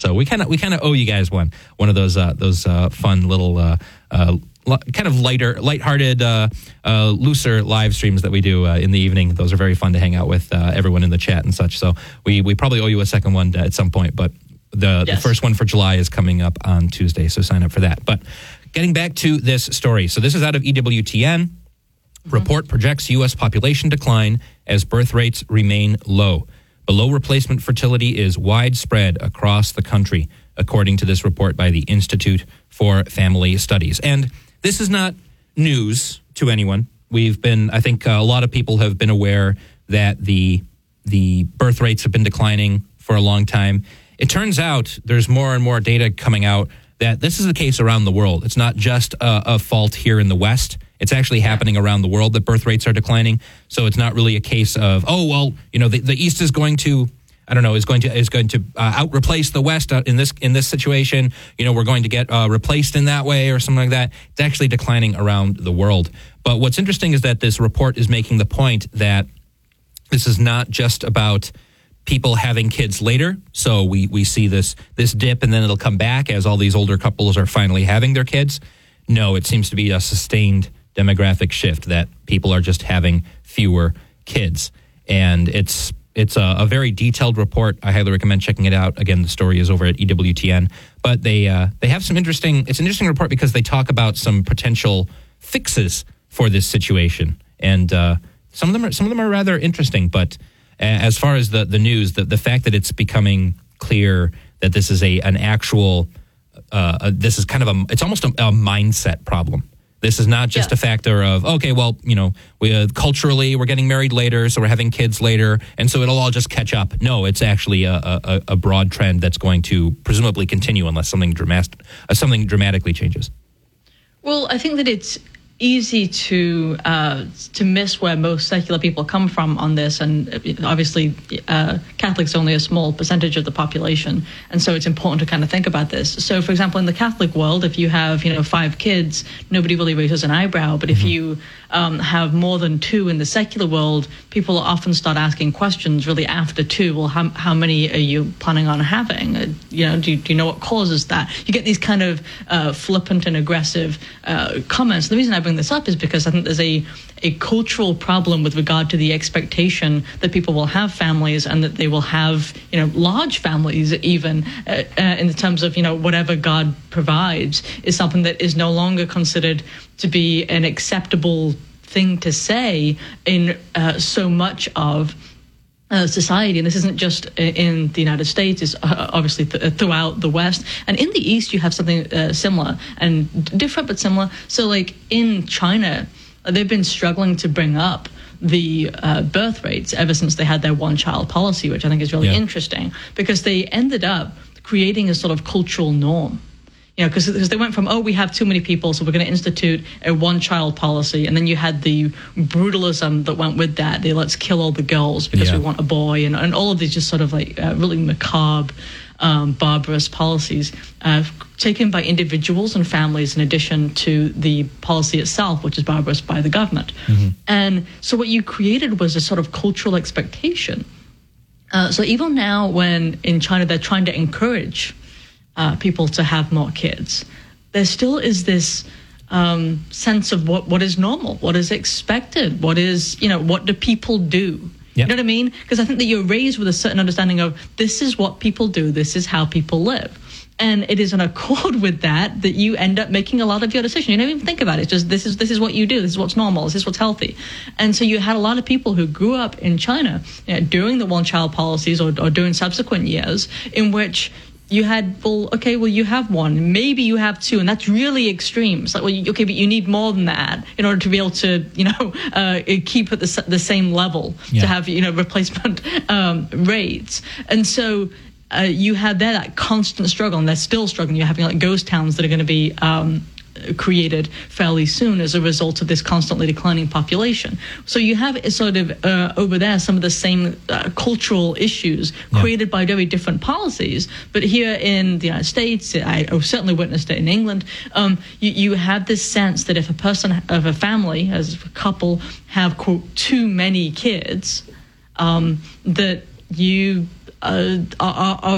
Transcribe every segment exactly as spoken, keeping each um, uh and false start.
So we kind of we kind of owe you guys one one of those uh, those uh, fun little uh, uh, kind of lighter, lighthearted, uh, uh, looser live streams that we do uh, in the evening. Those are very fun to hang out with uh, everyone in the chat and such. So we we probably owe you a second one at some point, but the, yes. the first one for July is coming up on Tuesday. So sign up for that. But getting back to this story. So this is out of E W T N. Mm-hmm. Report projects U S population decline as birth rates remain low. Below replacement fertility is widespread across the country, according to this report by the Institute for Family Studies. And this is not news to anyone. We've been, I think a lot of people have been aware that the the birth rates have been declining for a long time. It turns out there's more and more data coming out that this is the case around the world. It's not just a, a fault here in the West. It's actually happening around the world that birth rates are declining. So it's not really a case of, oh, well, you know, the, the East is going to, I don't know, is going to is going to uh, out replace the West in this in this situation. You know, we're going to get uh, replaced in that way or something like that. It's actually declining around the world. But what's interesting is that this report is making the point that this is not just about people having kids later. So we, we see this this dip and then it'll come back as all these older couples are finally having their kids. No, it seems to be a sustained demographic shift that people are just having fewer kids. And it's it's a, a very detailed report. I highly recommend checking it out. Again, the story is over at E W T N. But they uh, they have some interesting, it's an interesting report because they talk about some potential fixes for this situation. And uh, some of them are some of them are rather interesting, but as far as the, the news, the, the fact that it's becoming clear that this is a an actual, uh, a, this is kind of a, it's almost a, a mindset problem. This is not just yeah. a factor of, okay, well, you know, we uh, culturally we're getting married later, so we're having kids later, and so it'll all just catch up. No, it's actually a, a, a broad trend that's going to presumably continue unless something dramatic, uh, something dramatically changes. Well, I think that it's easy to uh, to miss where most secular people come from on this, and obviously uh, Catholics are only a small percentage of the population, and so it's important to kind of think about this. So, for example, in the Catholic world, if you have you know five kids, nobody really raises an eyebrow. But if mm-hmm. you um, have more than two in the secular world, people often start asking questions really after two. Well, how how many are you planning on having? Uh, you know, do you, do you know what causes that? You get these kind of uh, flippant and aggressive uh, comments. The reason I bring this up is because I think there's a a cultural problem with regard to the expectation that people will have families and that they will have you know large families even uh, uh, in terms of you know whatever God provides is something that is no longer considered to be an acceptable thing to say in uh, so much of Uh, society. And this isn't just in the United States, it's uh, obviously th- throughout the West. And in the East, you have something uh, similar and different, but similar. So like in China, they've been struggling to bring up the uh, birth rates ever since they had their one-child policy, which I think is really yeah. interesting, because they ended up creating a sort of cultural norm. You know, because they went from, oh, we have too many people, so we're going to institute a one-child policy. And then you had the brutalism that went with that. The let's kill all the girls because yeah. we want a boy. And, and all of these just sort of like uh, really macabre, um, barbarous policies uh, taken by individuals and families in addition to the policy itself, which is barbarous by the government. Mm-hmm. And so what you created was a sort of cultural expectation. Uh, so even now when in China they're trying to encourage Uh, people to have more kids, there still is this um, sense of what, what is normal, what is expected, what is, you know, what do people do? Yep. You know what I mean? Because I think that you're raised with a certain understanding of this is what people do, this is how people live. And it is in accord with that that you end up making a lot of your decisions. You don't even think about it. It's just this is this is what you do. This is what's normal. This is what's healthy. And so you had a lot of people who grew up in China you know, during the one-child policies or, or during subsequent years in which you had, well, okay, well, you have one. Maybe you have two, and that's really extreme. It's like, well, you, okay, but you need more than that in order to be able to, you know, uh, keep at the, the same level yeah. to have, you know, replacement um, rates. And so uh, you have there that constant struggle, and they're still struggling. You're having like ghost towns that are going to be um, created fairly soon as a result of this constantly declining population. So you have sort of uh, over there some of the same uh, cultural issues yeah. created by very different policies. But here in the United States, I I've certainly witnessed it in England, um, you, you have this sense that if a person of a family, as a couple, have, quote, too many kids, um, that you uh, are, are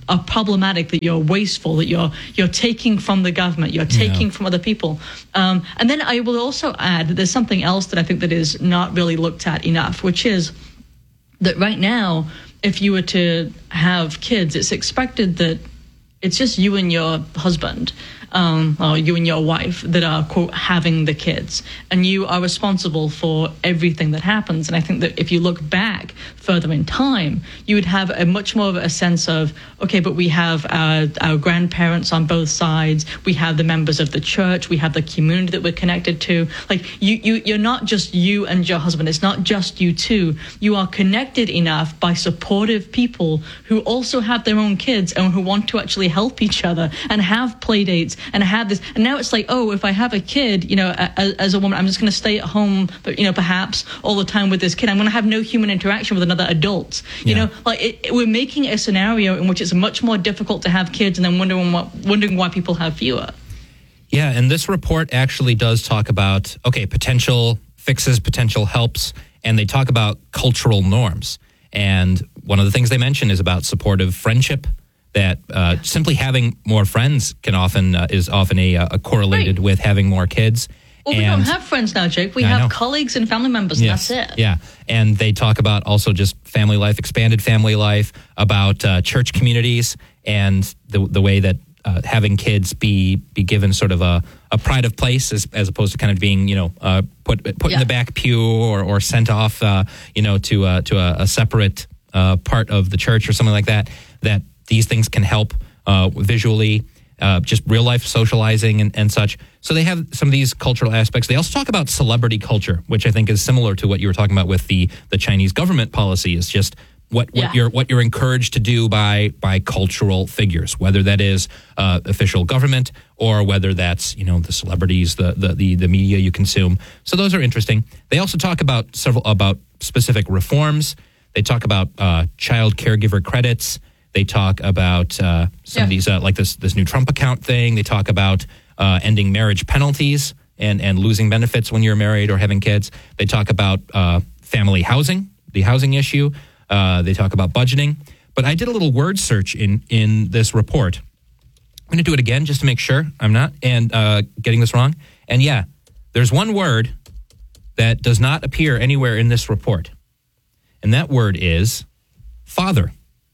are problematic, that you're wasteful, that you're you're taking from the government, you're taking Yeah. from other people. Um, and then I will also add that there's something else that I think that is not really looked at enough, which is that right now, if you were to have kids, it's expected that it's just you and your husband, um, or you and your wife that are, quote, having the kids. And you are responsible for everything that happens. And I think that if you look back further in time, you would have a much more of a sense of, okay, but we have our, our grandparents on both sides. We have the members of the church. We have the community that we're connected to. Like, you, you, you're not just you and your husband. It's not just you two. You are connected enough by supportive people who also have their own kids and who want to actually help each other and have play dates and have this. And now it's like, oh, if I have a kid, you know, as, as a woman, I'm just going to stay at home, but, you know, perhaps all the time with this kid. I'm going to have no human interaction with another adult. You Yeah. know, like it, it- we're making a scenario in which it's much more difficult to have kids and then wondering what, wondering why people have fewer. Yeah, and this report actually does talk about, okay, potential fixes, potential helps, and they talk about cultural norms. And one of the things they mention is about supportive friendship, that uh, simply having more friends can often uh, is often a, a correlated Right. with having more kids. Well, we And- don't have friends now, Jake. We I have know. colleagues and family members, and Yes. that's it. Yeah. And they talk about also just family life, expanded family life, about uh, church communities, and the the way that uh, having kids be be given sort of a, a pride of place as, as opposed to kind of being, you know, uh, put put in Yeah. the back pew or, or sent off, uh, you know, to, uh, to a, a separate uh, part of the church or something like that, that these things can help uh, visually, uh, just real life socializing and, and such. So they have some of these cultural aspects. They also talk about celebrity culture, which I think is similar to what you were talking about with the, the Chinese government policy, is just what, what Yeah. you're what you're encouraged to do by by cultural figures, whether that is uh, official government or whether that's, you know, the celebrities, the, the the the media you consume. So those are interesting. They also talk about several about specific reforms. They talk about uh, child caregiver credits. They talk about uh, some Yeah. of these, uh, like this this new Trump account thing. They talk about uh, ending marriage penalties and, and losing benefits when you're married or having kids. They talk about uh, family housing, the housing issue. Uh, they talk about budgeting. But I did a little word search in, in this report. I'm going to do it again just to make sure I'm not and uh, getting this wrong. And yeah, there's one word that does not appear anywhere in this report. And that word is father.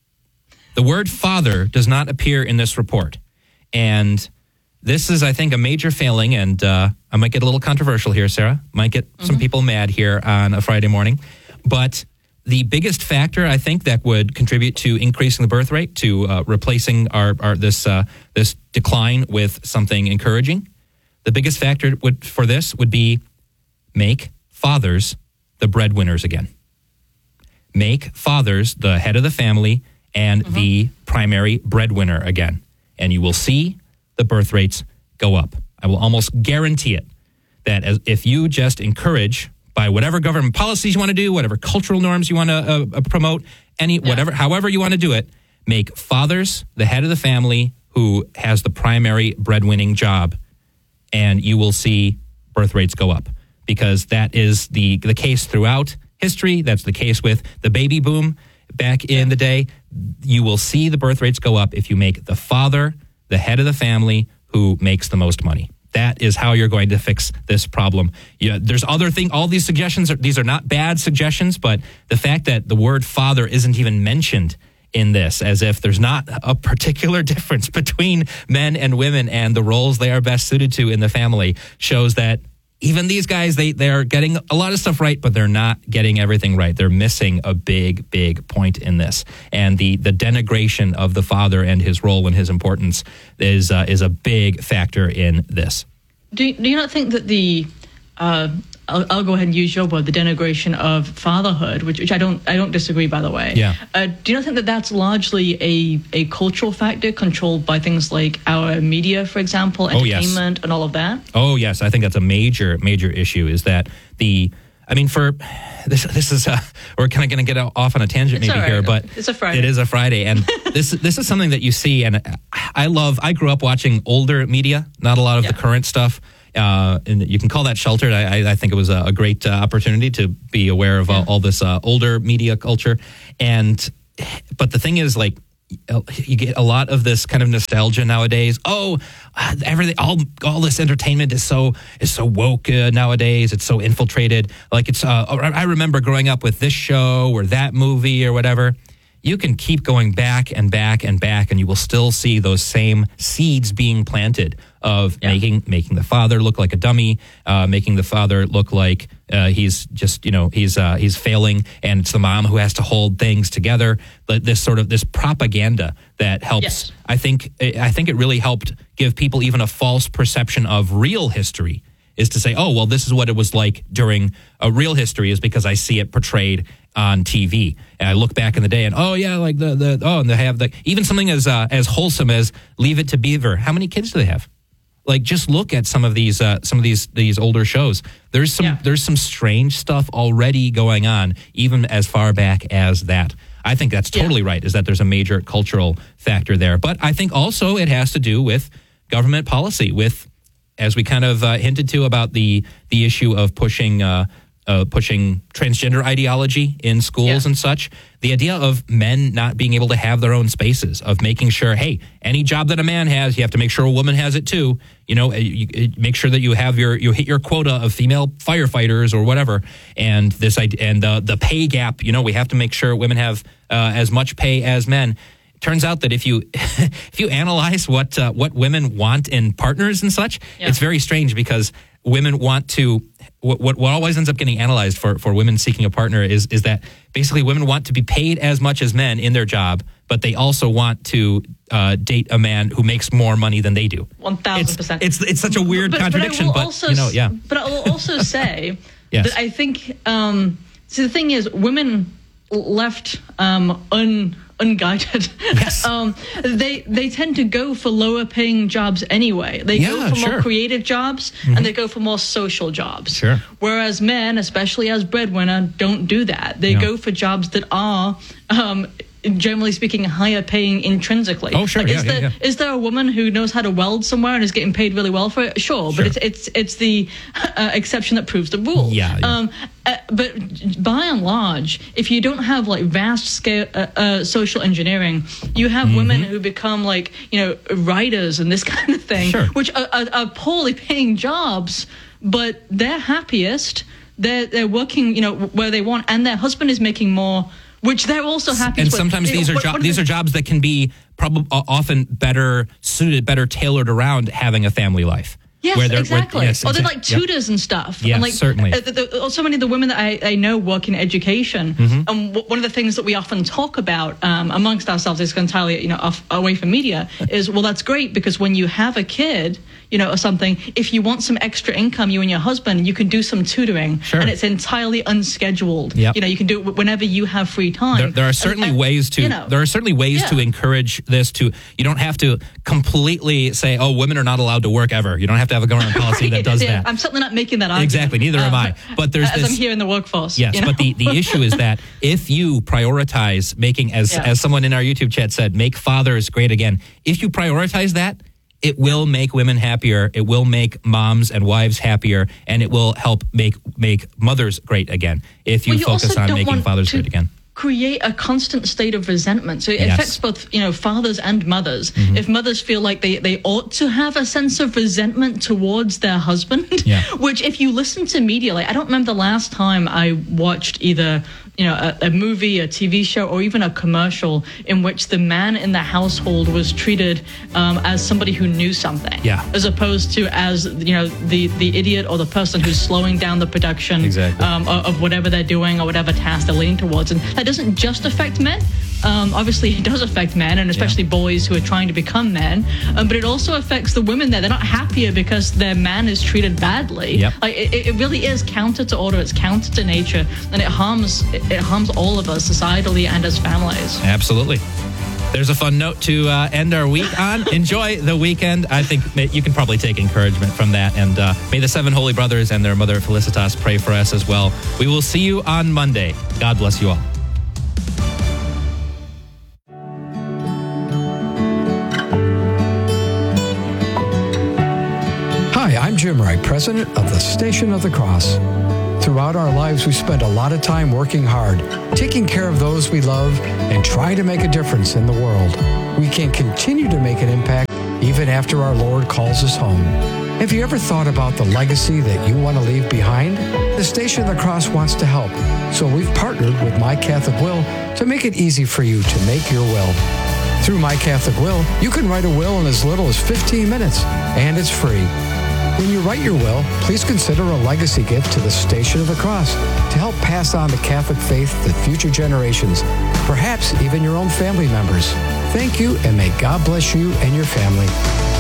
The word father does not appear in this report. And this is, I think, a major failing. And uh, I might get a little controversial here, Sarah. Might get mm-hmm. some people mad here on a Friday morning. But the biggest factor, I think, that would contribute to increasing the birth rate, to uh, replacing our, our this uh, this decline with something encouraging, the biggest factor would for this would be make fathers the breadwinners again. Make fathers the head of the family and mm-hmm. the primary breadwinner again. And you will see the birth rates go up. I will almost guarantee it, that as, if you just encourage, by whatever government policies you want to do, whatever cultural norms you want to uh, promote, any yeah. whatever, however you want to do it, make fathers the head of the family who has the primary breadwinning job, and you will see birth rates go up, because that is the the case throughout history. That's the case with the baby boom back in the day. You will see the birth rates go up if you make the father the head of the family who makes the most money. That is how you're going to fix this problem. Yeah, there's other thing. All these suggestions, are, these are not bad suggestions, but the fact that the word father isn't even mentioned in this, as if there's not a particular difference between men and women and the roles they are best suited to in the family, shows that even these guys, they, they're getting a lot of stuff right, but they're not getting everything right. They're missing a big, big point in this. And the, the denigration of the father and his role and his importance is uh, is a big factor in this. Do you, do you not think that the, uh, I'll, I'll go ahead and use your word, the denigration of fatherhood, which, which I don't I don't disagree, by the way. Yeah. Uh, do you not think that that's largely a, a cultural factor controlled by things like our media, for example, entertainment, oh, yes. and all of that? Oh, yes. I think that's a major, major issue, is that the, I mean, for, this This is, uh, we're kind of going to get off on a tangent It's maybe right. here, but it's a Friday. It is a Friday. And this this is something that you see, and I love, I grew up watching older media, not a lot of Yeah. the current stuff. Uh, and you can call that sheltered. I, I think it was a, a great uh, opportunity to be aware of uh, Yeah. all this uh, older media culture. And, but the thing is, like, you get a lot of this kind of nostalgia nowadays. Oh, everything, all all this entertainment is so is so woke uh, nowadays. It's so infiltrated. Like it's. Uh, I remember growing up with this show or that movie or whatever. You can keep going back and back and back, and you will still see those same seeds being planted of yeah. making making the father look like a dummy, uh, making the father look like uh, he's just you know he's uh, he's failing, and it's the mom who has to hold things together. But this sort of this propaganda that helps. Yes. I think I think it really helped give people even a false perception of real history. Is to say, oh well, this is what it was like during a real history, is because I see it portrayed on T V, and I look back in the day, and oh yeah, like the the oh, and they have the even something as uh, as wholesome as Leave It to Beaver. How many kids do they have? Like, just look at some of these uh, some of these these older shows. There's some yeah. there's some strange stuff already going on, even as far back as that. I think that's totally yeah. right. Is that there's a major cultural factor there, but I think also it has to do with government policy, with as we kind of uh, hinted to about the the issue of pushing. Uh, Uh, pushing transgender ideology in schools yeah. and such. The idea of men not being able to have their own spaces, of making sure, hey, any job that a man has, you have to make sure a woman has it too. You know, you, you make sure that you have your you hit your quota of female firefighters or whatever. And this idea, and the the pay gap. You know, we have to make sure women have uh, as much pay as men. It turns out that if you if you analyze what uh, what women want in partners and such, yeah. it's very strange, because women want to. What, what what always ends up getting analyzed for, for women seeking a partner is is that basically women want to be paid as much as men in their job, but they also want to uh, date a man who makes more money than they do. One thousand percent. It's it's such a weird but, contradiction, but, also, but you know, yeah. But I will also say yes. that I think. Um, so the thing is, women left um, un. unguided. Yes. um, they they tend to go for lower paying jobs anyway. They yeah, go for sure. more creative jobs mm-hmm. and they go for more social jobs. Sure. Whereas men, especially as breadwinner, don't do that. They yeah. go for jobs that are um, generally speaking, higher paying intrinsically. Oh, sure. Like, yeah, is, yeah, there, yeah. is there a woman who knows how to weld somewhere and is getting paid really well for it? Sure, sure. but it's it's it's the uh, exception that proves the rule. Yeah. yeah. Um, uh, but by and large, if you don't have like vast scale uh, uh, social engineering, you have mm-hmm. women who become like you know writers and this kind of thing, sure. which are, are, are poorly paying jobs, but they're happiest. They're they're working you know where they want, and their husband is making more. Which they're also happy and with. sometimes these are what, jo- what these are are jobs that can be probably often better suited, better tailored around having a family life. Yes, where they're, exactly. Where, yes, or they're exa- like tutors yep. and stuff. Yes, and like, certainly. Uh, the, the, so many of the women that I, I know work in education, mm-hmm. and w- one of the things that we often talk about um, amongst ourselves is entirely you know off, away from media is, well, that's great because when you have a kid, you know, or something, if you want some extra income, you and your husband, you can do some tutoring, sure. and it's entirely unscheduled. Yep. You know, you can do it whenever you have free time. There, there are certainly and, and, ways to. You know, there are certainly ways yeah. to encourage this. To you don't have to completely say, "Oh, women are not allowed to work ever." You don't have to have a government policy right. that does yeah. that. I'm certainly not making that argument. Exactly. Neither um, am I. But there's as this. I'm here in the workforce. Yes, you know? but the, the issue is that if you prioritize making, as yeah. as someone in our YouTube chat said, make fathers great again. If you prioritize that, it will make women happier. It will make moms and wives happier, and it will help make make mothers great again. If you, well, you focus on making fathers great again. Create a constant state of resentment. So it yes. affects both, you know, fathers and mothers. Mm-hmm. If mothers feel like they, they ought to have a sense of resentment towards their husband, yeah. which if you listen to media, like I don't remember the last time I watched either, you know, a, a movie, a T V show, or even a commercial in which the man in the household was treated um, as somebody who knew something, yeah. as opposed to as, you know, the, the idiot or the person who's slowing down the production exactly. um, of, of whatever they're doing or whatever task they're leaning towards. And that doesn't just affect men. Um, obviously, it does affect men, and especially yeah. boys who are trying to become men. Um, but it also affects the women there. They're not happier because their man is treated badly. Yep. Like it, it really is counter to order. It's counter to nature, and it harms it, it harms all of us societally and as families. Absolutely. There's a fun note to uh, end our week on. Enjoy the weekend. I think you can probably take encouragement from that. And uh, may the seven holy brothers and their mother Felicitas pray for us as well. We will see you on Monday. God bless you all. Hi, I'm Jim Wright, president of the Station of the Cross. Throughout our lives, we spend a lot of time working hard, taking care of those we love, and trying to make a difference in the world. We can continue to make an impact even after our Lord calls us home. Have you ever thought about the legacy that you want to leave behind? The Station of the Cross wants to help, so we've partnered with My Catholic Will to make it easy for you to make your will. Through My Catholic Will, you can write a will in as little as fifteen minutes, and it's free. When you write your will, please consider a legacy gift to the Station of the Cross to help pass on the Catholic faith to future generations, perhaps even your own family members. Thank you, and may God bless you and your family.